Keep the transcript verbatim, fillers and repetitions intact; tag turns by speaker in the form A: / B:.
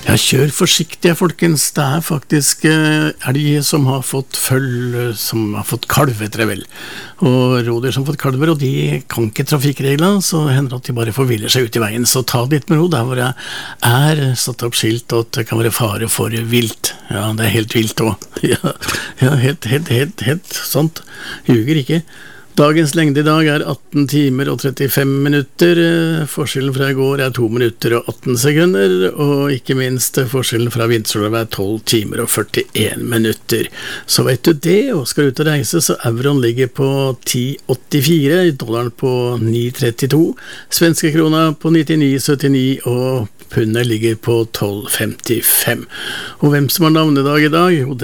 A: Ja, kjør forsiktig, folkens. Det er faktisk eh, elg som har fått føll, som har fått kalv, vet dere vel. Og rådyr som har fått kalver, og de kan ikke trafikkregler, så hender at de bare forviller seg ut i veien. Så ta det litt med ro, der hvor jeg er satt opp skilt, og at det kan være fare for vilt. Ja, det er helt vilt også. Ja, ja helt, helt, helt, helt sant. Ljuger ikke. Dagens lengde i dag er atten timer og trettifem minutter, forskjellen fra i går er to minutter og atten sekunder, og ikke minst forskjellen fra vintersolverv er tolv timer og førtien minutter. Så vet du det, og skal ut og reise, så euroen ligger på ti komma åttifire, dollaren på ni komma trettito, svenske krona på nittini komma syttini, og pundet ligger på tolv komma femtifem. Og hvem som har navnedag i dag? Jo, det